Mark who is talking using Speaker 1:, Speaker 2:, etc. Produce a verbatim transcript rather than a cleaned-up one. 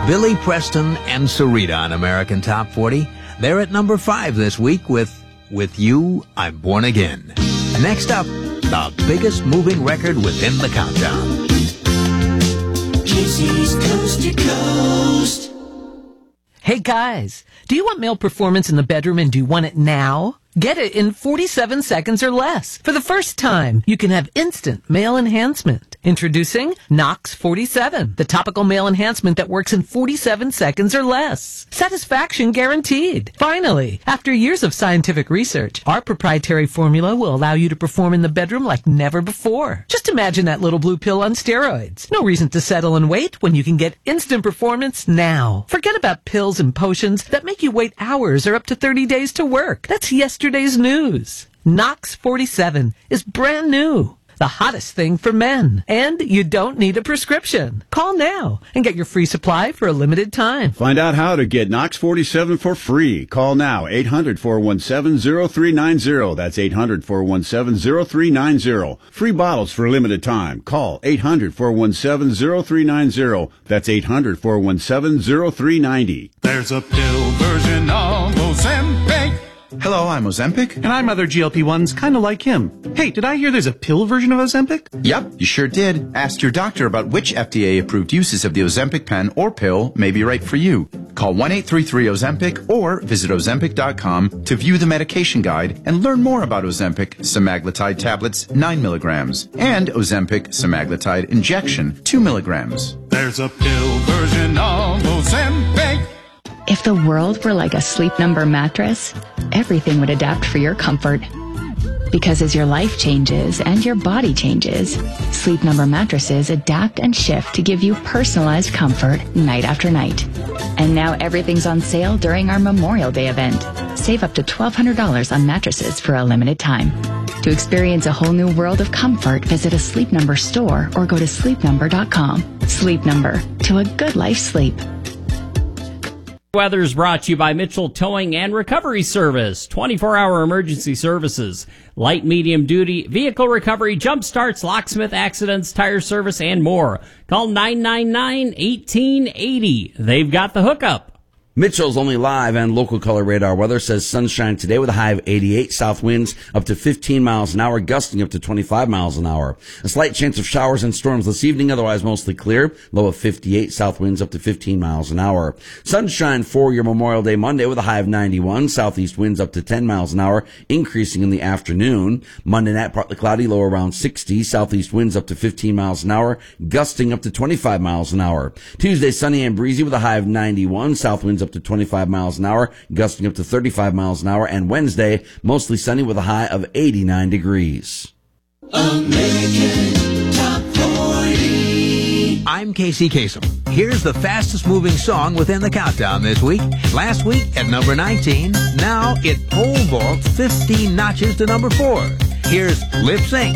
Speaker 1: Billy Preston and Sarita on American Top forty. They're at number five this week with With You, I'm Born Again. And next up, the biggest moving record within the countdown.
Speaker 2: Casey's Coast to Coast.
Speaker 3: Hey guys, do you want male performance in the bedroom and do you want it now? Get it in forty-seven seconds or less. For the first time, you can have instant male enhancement. Introducing Nox forty-seven, the topical male enhancement that works in forty-seven seconds or less. Satisfaction guaranteed. Finally, after years of scientific research, our proprietary formula will allow you to perform in the bedroom like never before. Just imagine that little blue pill on steroids. No reason to settle and wait when you can get instant performance now. Forget about pills and potions that make you wait hours or up to thirty days to work. That's yesterday's news. Nox forty-seven is brand new. The hottest thing for men. And you don't need a prescription. Call now and get your free supply for a limited time.
Speaker 4: Find out how to get Nox forty-seven for free. Call now, eight hundred, four one seven, zero three nine zero. That's eight hundred, four one seven, zero three nine zero. Free bottles for a limited time. Call eight hundred, four one seven, zero three nine zero. That's eight hundred, four one seven, zero three nine zero.
Speaker 5: There's a pill version of Ozempic.
Speaker 6: Hello, I'm Ozempic.
Speaker 7: And I'm other G L P ones kind of like him. Hey, did I hear there's a pill version of Ozempic?
Speaker 6: Yep, you sure did. Ask your doctor about which F D A-approved uses of the Ozempic pen or pill may be right for you. Call one eight three three Ozempic or visit Ozempic dot com to view the medication guide and learn more about Ozempic semaglutide tablets nine milligrams and Ozempic semaglutide injection two milligrams.
Speaker 5: There's a pill version of Ozempic.
Speaker 8: If the world were like a Sleep Number mattress, everything would adapt for your comfort. Because as your life changes and your body changes, Sleep Number mattresses adapt and shift to give you personalized comfort night after night. And now everything's on sale during our Memorial Day event. Save up to twelve hundred dollars on mattresses for a limited time. To experience a whole new world of comfort, visit a Sleep Number store or go to sleep number dot com. Sleep Number, to a good life sleep.
Speaker 9: Weather is brought to you by Mitchell Towing and Recovery Service. twenty-four hour emergency services, light, medium duty, vehicle recovery, jump starts, locksmith accidents, tire service, and more. Call nine nine nine, one eight eight zero. They've got the hookup.
Speaker 10: Mitchell's only live and local color radar weather says sunshine today with a high of eighty-eight, south winds up to fifteen miles an hour, gusting up to twenty-five miles an hour. A slight chance of showers and storms this evening, otherwise mostly clear. Low of fifty-eight, south winds up to fifteen miles an hour. Sunshine for your Memorial Day Monday with a high of ninety-one, southeast winds up to ten miles an hour, increasing in the afternoon. Monday night partly cloudy, low around sixty, southeast winds up to fifteen miles an hour, gusting up to twenty-five miles an hour. Tuesday sunny and breezy with a high of ninety-one, south winds up to twenty-five miles an hour, gusting up to thirty-five miles an hour, and Wednesday, mostly sunny with a high of eighty-nine degrees.
Speaker 2: American Top forty.
Speaker 1: I'm Casey Kasem. Here's the fastest moving song within the countdown this week. Last week at number nineteen. Now it pole vaults fifteen notches to number four. Here's Lip Sync